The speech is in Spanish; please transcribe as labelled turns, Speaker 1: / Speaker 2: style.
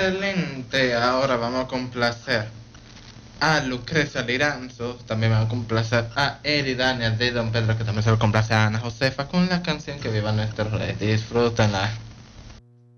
Speaker 1: excelente. Ahora vamos a complacer a Lucrecia Liranzo. También vamos a complacer a Eridania de Don Pedro, que también se lo complace a Ana Josefa con la canción Que Viva Nuestro Rey. Disfrútenla.